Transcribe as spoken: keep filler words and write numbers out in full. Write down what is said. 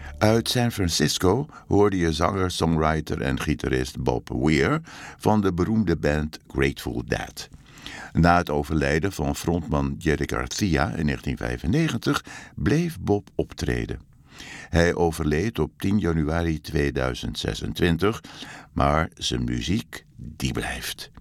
Uit San Francisco hoorde je zanger, songwriter en gitarist Bob Weir van de beroemde band Grateful Dead. Na het overlijden van frontman Jerry Garcia in negentien vijfennegentig bleef Bob optreden. Hij overleed op tien januari tweeduizend zesentwintig, maar zijn muziek die blijft.